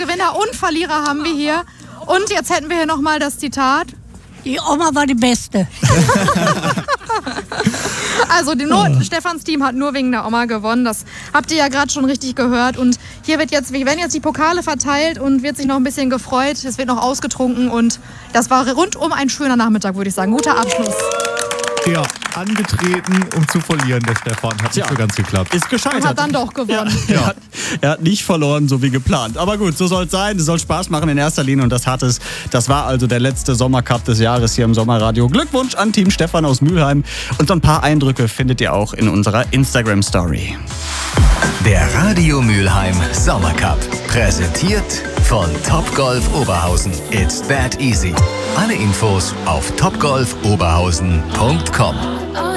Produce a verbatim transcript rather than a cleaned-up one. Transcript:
Gewinner und Verlierer haben wir hier. Und jetzt hätten wir hier nochmal das Zitat. Die Oma war die Beste. Also die Not- Stefans Team hat nur wegen der Oma gewonnen. Das habt ihr ja gerade schon richtig gehört. Und hier wird jetzt, wir werden jetzt die Pokale verteilt und wird sich noch ein bisschen gefreut. Es wird noch ausgetrunken und das war rundum ein schöner Nachmittag, würde ich sagen. Guter Abschluss. Ja, angetreten, um zu verlieren, der Stefan. Hat nicht so ganz geklappt. Ist gescheitert. Und hat dann doch gewonnen. Ja, er, hat, er hat nicht verloren, so wie geplant. Aber gut, so soll es sein. Es soll Spaß machen in erster Linie und das hat es. Das war also der letzte Sommercup des Jahres hier im Sommerradio. Glückwunsch an Team Stefan aus Mülheim. Und so ein paar Eindrücke findet ihr auch in unserer Instagram-Story. Der Radio Mülheim Sommercup. Präsentiert von Topgolf Oberhausen. It's that easy. Alle Infos auf topgolf oberhausen punkt com.